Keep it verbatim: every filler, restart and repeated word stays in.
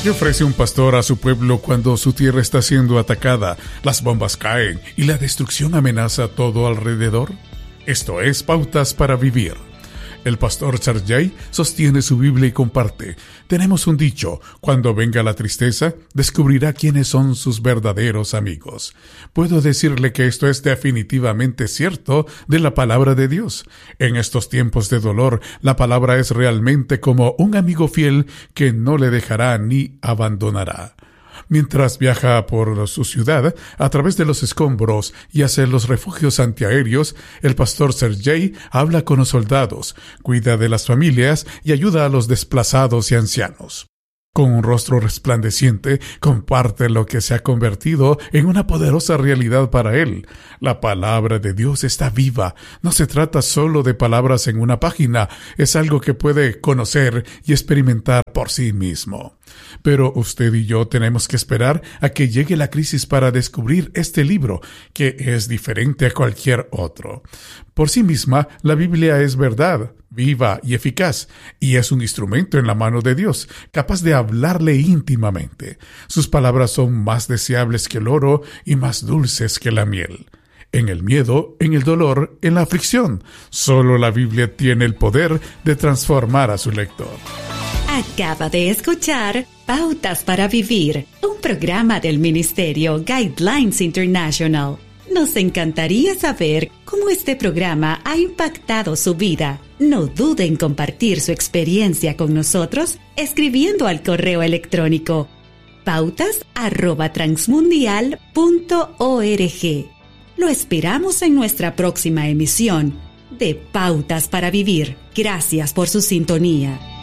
¿Qué ofrece un pastor a su pueblo cuando su tierra está siendo atacada, las bombas caen y la destrucción amenaza todo alrededor? Esto es Pautas para Vivir. El pastor Sergey sostiene su Biblia y comparte: tenemos un dicho, cuando venga la tristeza, descubrirá quiénes son sus verdaderos amigos. Puedo decirle que esto es definitivamente cierto de la palabra de Dios. En estos tiempos de dolor, la palabra es realmente como un amigo fiel que no le dejará ni abandonará. Mientras viaja por su ciudad, a través de los escombros y hacia los refugios antiaéreos, el pastor Sergey habla con los soldados, cuida de las familias y ayuda a los desplazados y ancianos. Con un rostro resplandeciente, comparte lo que se ha convertido en una poderosa realidad para él. La palabra de Dios está viva. No se trata solo de palabras en una página, es algo que puede conocer y experimentar por sí mismo. Pero usted y yo tenemos que esperar a que llegue la crisis para descubrir este libro, que es diferente a cualquier otro. Por sí misma, la Biblia es verdad, viva y eficaz, y es un instrumento en la mano de Dios, capaz de hablarle íntimamente. Sus palabras son más deseables que el oro y más dulces que la miel. En el miedo, en el dolor, en la aflicción, solo la Biblia tiene el poder de transformar a su lector. Acaba de escuchar Pautas para Vivir, un programa del Ministerio Guidelines International. Nos encantaría saber cómo este programa ha impactado su vida. No dude en compartir su experiencia con nosotros escribiendo al correo electrónico pautas arroba transmundial punto org. Lo esperamos en nuestra próxima emisión de Pautas para Vivir. Gracias por su sintonía.